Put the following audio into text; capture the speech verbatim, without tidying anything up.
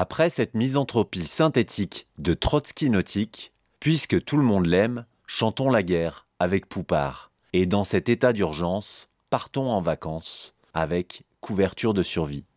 Après cette misanthropie synthétique de Trotsky nautique, puisque tout le monde l'aime, chantons la guerre avec Poupart. Et dans cet état d'urgence, partons en vacances avec couverture de survie.